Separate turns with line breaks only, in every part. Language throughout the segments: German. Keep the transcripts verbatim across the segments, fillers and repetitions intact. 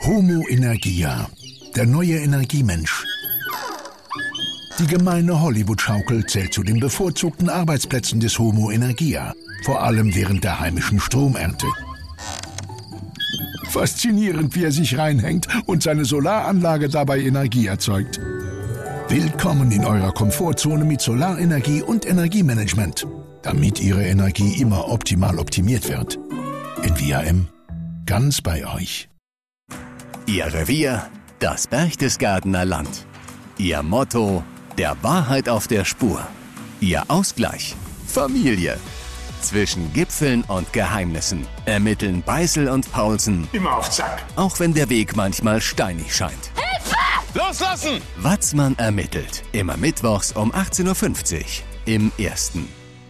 Homo Energia, der neue Energiemensch. Die gemeine Hollywood-Schaukel zählt zu den bevorzugten Arbeitsplätzen des Homo Energia, vor allem während der heimischen Stromernte. Faszinierend, wie er sich reinhängt und seine Solaranlage dabei Energie erzeugt. Willkommen in eurer Komfortzone mit Solarenergie und Energiemanagement, damit Ihre Energie immer optimal optimiert wird. Envia M, ganz bei euch.
Ihr Revier, das Berchtesgadener Land. Ihr Motto, der Wahrheit auf der Spur. Ihr Ausgleich, Familie. Zwischen Gipfeln und Geheimnissen ermitteln Beißel und Paulsen
immer auf Zack.
Auch wenn der Weg manchmal steinig scheint.
Hilfe! Loslassen!
Watzmann ermittelt. Immer mittwochs um achtzehn Uhr fünfzig im Ersten.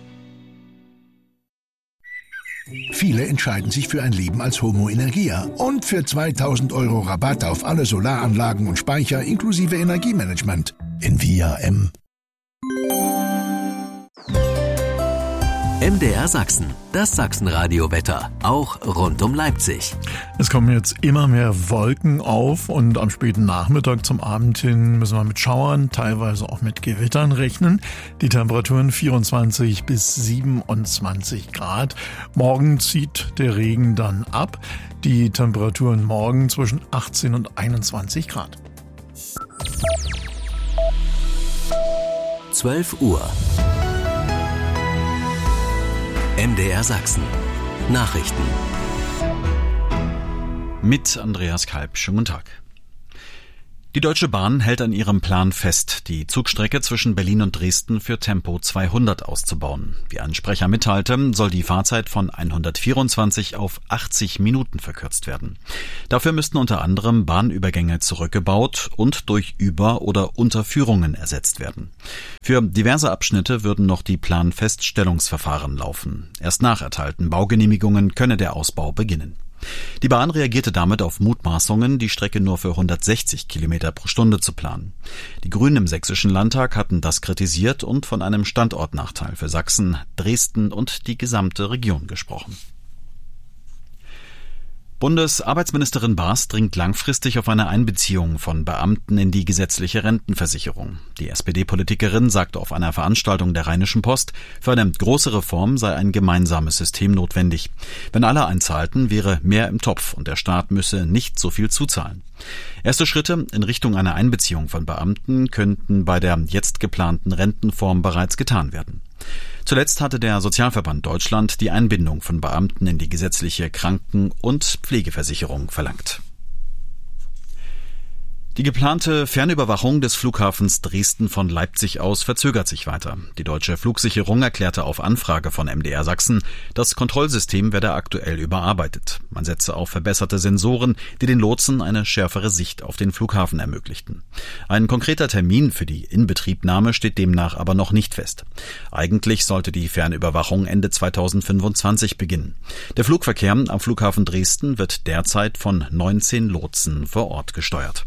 Viele entscheiden sich für ein Leben als Homo Energia und für zweitausend Euro Rabatt auf alle Solaranlagen und Speicher inklusive Energiemanagement. Envia M.
M D R Sachsen, das Sachsenradio-Wetter, auch rund um Leipzig.
Es kommen jetzt immer mehr Wolken auf und am späten Nachmittag zum Abend hin müssen wir mit Schauern, teilweise auch mit Gewittern rechnen. Die Temperaturen vierundzwanzig bis siebenundzwanzig Grad. Morgen zieht der Regen dann ab. Die Temperaturen morgen zwischen achtzehn und einundzwanzig Grad.
zwölf Uhr. M D R Sachsen. Nachrichten.
Mit Andreas Kalb. Schönen guten Tag. Die Deutsche Bahn hält an ihrem Plan fest, die Zugstrecke zwischen Berlin und Dresden für Tempo zweihundert auszubauen. Wie ein Sprecher mitteilte, soll die Fahrzeit von hundertvierundzwanzig auf achtzig Minuten verkürzt werden. Dafür müssten unter anderem Bahnübergänge zurückgebaut und durch Über- oder Unterführungen ersetzt werden. Für diverse Abschnitte würden noch die Planfeststellungsverfahren laufen. Erst nach erteilten Baugenehmigungen könne der Ausbau beginnen. Die Bahn reagierte damit auf Mutmaßungen, die Strecke nur für hundertsechzig Kilometer pro Stunde zu planen. Die Grünen im Sächsischen Landtag hatten das kritisiert und von einem Standortnachteil für Sachsen, Dresden und die gesamte Region gesprochen. Bundesarbeitsministerin Baas dringt langfristig auf eine Einbeziehung von Beamten in die gesetzliche Rentenversicherung. Die S P D-Politikerin sagte auf einer Veranstaltung der Rheinischen Post, für eine große Reform sei ein gemeinsames System notwendig. Wenn alle einzahlten, wäre mehr im Topf und der Staat müsse nicht so viel zuzahlen. Erste Schritte in Richtung einer Einbeziehung von Beamten könnten bei der jetzt geplanten Rentenform bereits getan werden. Zuletzt hatte der Sozialverband Deutschland die Einbindung von Beamten in die gesetzliche Kranken- und Pflegeversicherung verlangt. Die geplante Fernüberwachung des Flughafens Dresden von Leipzig aus verzögert sich weiter. Die Deutsche Flugsicherung erklärte auf Anfrage von M D R Sachsen, das Kontrollsystem werde aktuell überarbeitet. Man setze auf verbesserte Sensoren, die den Lotsen eine schärfere Sicht auf den Flughafen ermöglichten. Ein konkreter Termin für die Inbetriebnahme steht demnach aber noch nicht fest. Eigentlich sollte die Fernüberwachung Ende zweitausendfünfundzwanzig beginnen. Der Flugverkehr am Flughafen Dresden wird derzeit von neunzehn Lotsen vor Ort gesteuert.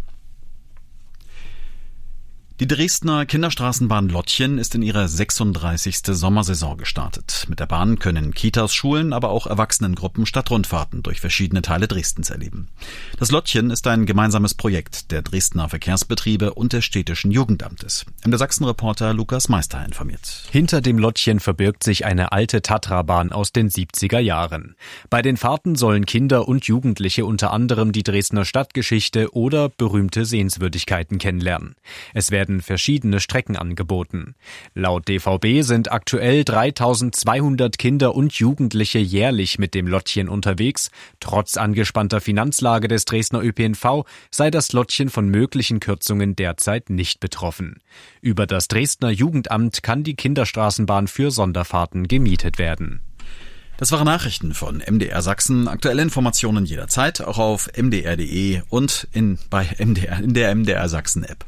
Die Dresdner Kinderstraßenbahn Lottchen ist in ihre sechsunddreißigste Sommersaison gestartet. Mit der Bahn können Kitas, Schulen, aber auch Erwachsenengruppen Stadtrundfahrten durch verschiedene Teile Dresdens erleben. Das Lottchen ist ein gemeinsames Projekt der Dresdner Verkehrsbetriebe und des städtischen Jugendamtes. M D R Sachsen-Reporter Lukas Meister informiert.
Hinter dem Lottchen verbirgt sich eine alte Tatra-Bahn aus den siebziger Jahren. Bei den Fahrten sollen Kinder und Jugendliche unter anderem die Dresdner Stadtgeschichte oder berühmte Sehenswürdigkeiten kennenlernen. Es werden verschiedene Strecken angeboten. Laut D V B sind aktuell dreitausendzweihundert Kinder und Jugendliche jährlich mit dem Lottchen unterwegs. Trotz angespannter Finanzlage des Dresdner Ö P N V sei das Lottchen von möglichen Kürzungen derzeit nicht betroffen. Über das Dresdner Jugendamt kann die Kinderstraßenbahn für Sonderfahrten gemietet werden.
Das waren Nachrichten von M D R Sachsen. Aktuelle Informationen jederzeit, auch auf m d r punkt d e und in, bei M D R, in der M D R Sachsen App.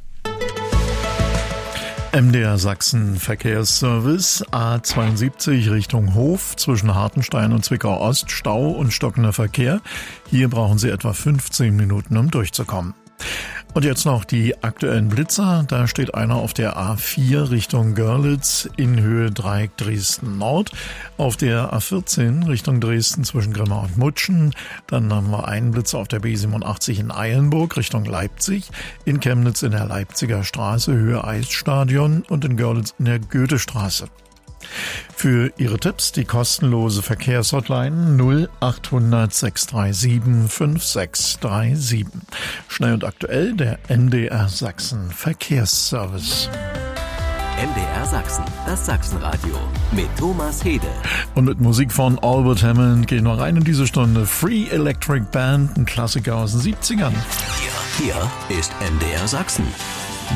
M D R Sachsen Verkehrsservice A zweiundsiebzig Richtung Hof zwischen Hartenstein und Zwickau Ost, Stau und stockender Verkehr. Hier brauchen Sie etwa fünfzehn Minuten, um durchzukommen. Und jetzt noch die aktuellen Blitzer. Da steht einer auf der A vier Richtung Görlitz in Höhe Dreieck Dresden Nord. Auf der A vierzehn Richtung Dresden zwischen Grimma und Mutschen. Dann haben wir einen Blitzer auf der B siebenundachtzig in Eilenburg Richtung Leipzig. In Chemnitz in der Leipziger Straße Höhe Eisstadion und in Görlitz in der Goethestraße. Für Ihre Tipps die kostenlose Verkehrshotline null achthundert sechs drei sieben fünf sechs drei sieben. Schnell und aktuell der N D R Sachsen Verkehrsservice.
N D R Sachsen, das Sachsenradio mit Thomas Hede.
Und mit Musik von Albert Hammond gehen wir rein in diese Stunde. Free Electric Band, ein Klassiker aus den siebzigern.
Hier, hier ist N D R Sachsen.